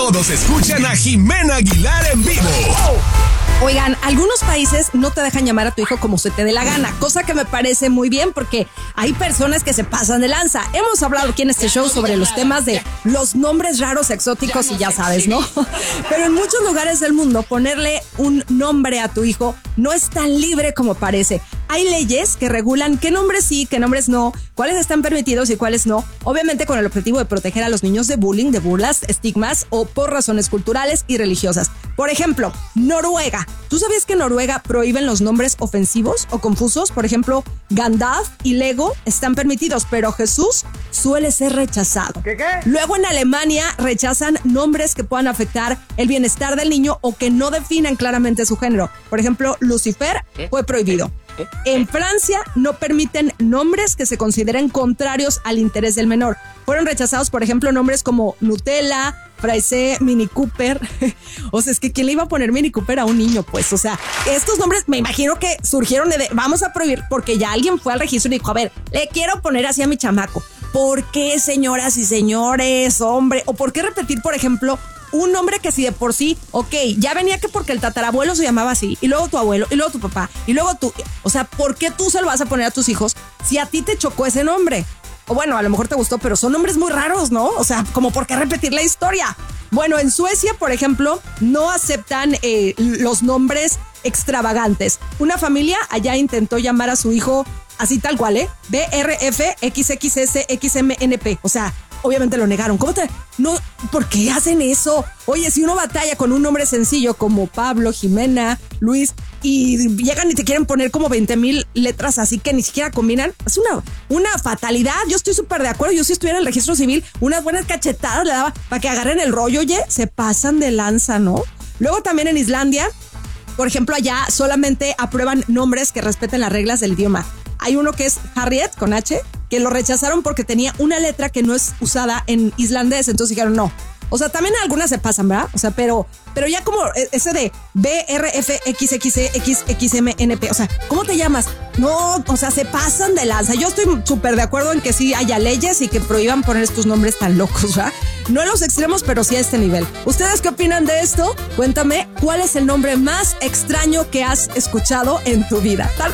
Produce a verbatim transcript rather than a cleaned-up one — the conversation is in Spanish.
todos escuchan a Jimena Aguilar en vivo. Oigan, algunos países no te dejan llamar a tu hijo como se te dé la gana, cosa que me parece muy bien porque hay personas que se pasan de lanza. Hemos hablado aquí en este show sobre los temas de los nombres raros, exóticos y ya sabes, ¿no? Pero en muchos lugares del mundo ponerle un nombre a tu hijo no es tan libre como parece. Hay leyes que regulan qué nombres sí, qué nombres no, cuáles están permitidos y cuáles no, obviamente con el objetivo de proteger a los niños de bullying, de burlas, estigmas o por razones culturales y religiosas. Por ejemplo, Noruega. ¿Tú sabías que en Noruega prohíben los nombres ofensivos o confusos? Por ejemplo, Gandalf y Lego están permitidos, pero Jesús suele ser rechazado. ¿Qué, qué? Luego en Alemania rechazan nombres que puedan afectar el bienestar del niño o que no definan claramente su género. Por ejemplo, Lucifer fue prohibido. En Francia no permiten nombres que se consideren contrarios al interés del menor. Fueron rechazados, por ejemplo, nombres como Nutella, Fraise, Mini Cooper. O sea, es que ¿quién le iba a poner Mini Cooper a un niño? Pues, o sea, estos nombres me imagino que surgieron de, vamos a prohibir, porque ya alguien fue al registro y dijo, a ver, le quiero poner así a mi chamaco. ¿Por qué, señoras y señores, hombre? ¿O por qué repetir, por ejemplo, un nombre que si de por sí, ok, ya venía que porque el tatarabuelo se llamaba así, y luego tu abuelo, y luego tu papá, y luego tú, o sea, ¿por qué tú se lo vas a poner a tus hijos si a ti te chocó ese nombre? O bueno, a lo mejor te gustó, pero son nombres muy raros, ¿no? O sea, como por qué repetir la historia. Bueno, en Suecia, por ejemplo, no aceptan eh, los nombres extravagantes. Una familia allá intentó llamar a su hijo así tal cual, ¿eh? B R F X X S X M N P, o sea, obviamente lo negaron. ¿Cómo te...? No, ¿por qué hacen eso? Oye, si uno batalla con un nombre sencillo como Pablo, Jimena, Luis, y llegan y te quieren poner como veinte mil letras así que ni siquiera combinan, es una, una fatalidad. Yo estoy súper de acuerdo. Yo si estuviera en el registro civil, unas buenas cachetadas le daba para que agarren el rollo. Oye, se pasan de lanza, ¿no? Luego también en Islandia, por ejemplo, allá solamente aprueban nombres que respeten las reglas del idioma. Hay uno que es Harriet, con H, que lo rechazaron porque tenía una letra que no es usada en islandés, entonces dijeron no. O sea, también algunas se pasan, ¿verdad? O sea, pero, pero ya como ese de B R F X X X X M N P, o sea, ¿cómo te llamas? No, o sea, se pasan de lanza. Yo estoy súper de acuerdo en que sí haya leyes y que prohíban poner estos nombres tan locos, ¿verdad? No en los extremos, pero sí a este nivel. ¿Ustedes qué opinan de esto? Cuéntame, ¿cuál es el nombre más extraño que has escuchado en tu vida? Tal vez